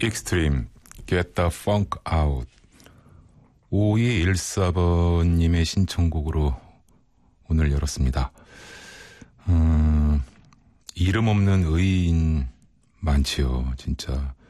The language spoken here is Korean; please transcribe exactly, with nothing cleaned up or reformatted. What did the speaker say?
익스트림, Get the Funk Out. 오이일사 번님의 신청곡으로 오늘 열었습니다. 음, 이름 없는 의인 많지요, 진짜.